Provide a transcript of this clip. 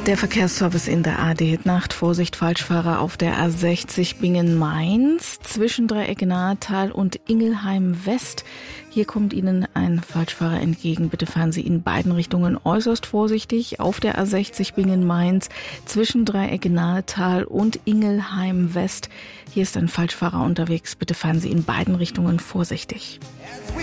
Der Verkehrsservice in der ARD-Nacht. Vorsicht, Falschfahrer auf der A60 Bingen-Mainz zwischen Dreieck Nahetal und Ingelheim West. Hier kommt Ihnen ein Falschfahrer entgegen. Bitte fahren Sie in beiden Richtungen äußerst vorsichtig. Auf der A60 Bingen-Mainz zwischen Dreieck Nahetal und Ingelheim West. Hier ist ein Falschfahrer unterwegs. Bitte fahren Sie in beiden Richtungen vorsichtig.